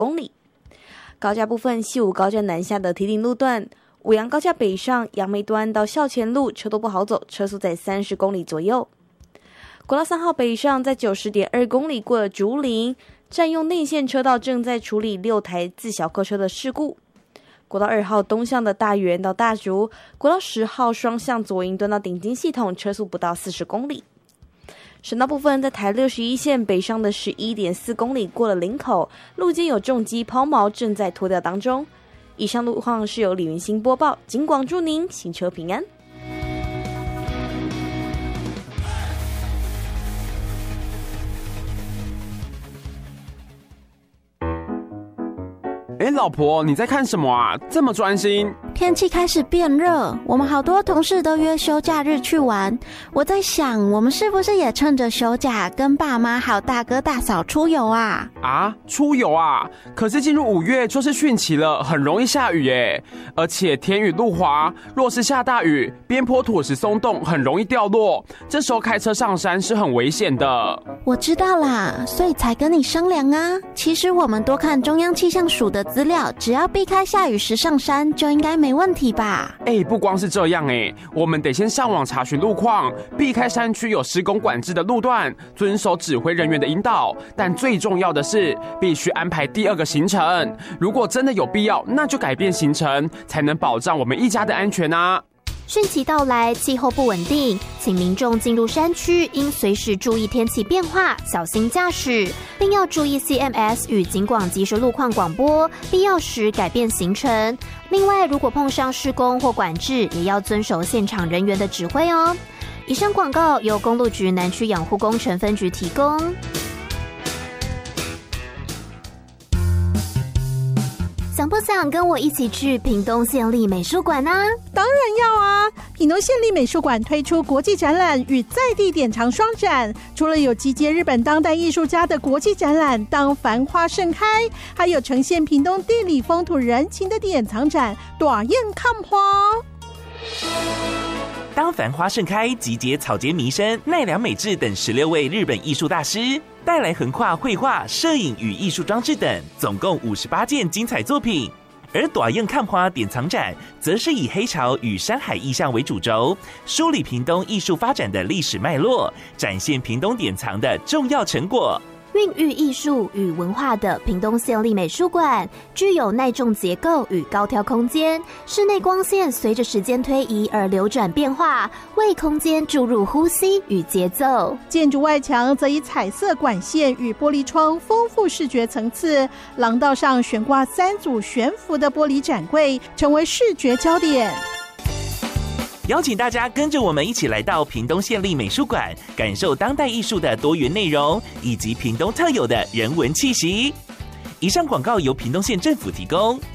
公里。高架部分，西武高架南下的堤顶路段，五杨高架北上杨梅端到校前路车都不好走，车速在30公里左右。国道3号北上在 90.2 公里过了竹林，占用内线车道，正在处理6台自小客车的事故。国道2号东向的大园到大竹，国道10号双向左营端到顶金系统，车速不到40公里。省道部分，在台61线北上的 11.4 公里过了林口，路肩有重机抛锚，正在拖吊当中。以上路况是由李云欣播报，警广祝您行车平安。 老婆，你在看什么啊？这么专心？ 天气开始变热，我们好多同事都约休假日去玩。我在想，我们是不是也趁着休假跟爸妈还有大哥大嫂出游啊？ 出游啊？可是进入5月就是汛期了，很容易下雨耶。而且天雨路滑，若是下大雨，边坡土石松动，很容易掉落。这时候开车上山是很危险的。 我知道啦，所以才跟你商量啊。其实我们多看中央气象署的资料，只要避开下雨时上山，就应该没问题吧？ 不光是这样我们得先上网查询路况，避开山区有施工管制的路段，遵守指挥人员的引导。但最重要的是，必须安排第2个行程。如果真的有必要，那就改变行程，才能保障我们一家的安全啊。 汛期到来，气候不稳定，请民众进入山区应随时注意天气变化，小心驾驶，并要注意 CMS 与警广即时路况广播，必要时改变行程。另外，如果碰上施工或管制，也要遵守现场人员的指挥哦。以上广告由公路局南区养护工程分局提供。想不想跟我一起去屏东县立美术馆呢？ 当然要啊！屏东县立美术馆推出国际展览与在地典藏双展，除了有集结日本当代艺术家的国际展览《当繁花盛开》，还有呈现屏东地理风土人情的典藏展《大雁看花》。 当繁花盛开，集结草间弥生、奈良美智等16位日本艺术大师，带来横跨绘画、摄影与艺术装置等，总共58件精彩作品。而大雁看花典藏展，则是以黑潮与山海意象为主轴，梳理屏东艺术发展的历史脉络，展现屏东典藏的重要成果。 孕育艺术与文化的屏东县立美术馆，具有耐重结构与高挑空间，室内光线随着时间推移而流转变化，为空间注入呼吸与节奏。 建筑外墙则以彩色管线与玻璃窗丰富视觉层次，廊道上悬挂3组悬浮的玻璃展柜，成为视觉焦点。 邀请大家跟着我们一起来到屏东县立美术馆，感受当代艺术的多元内容，以及屏东特有的人文气息。以上广告由屏东县政府提供。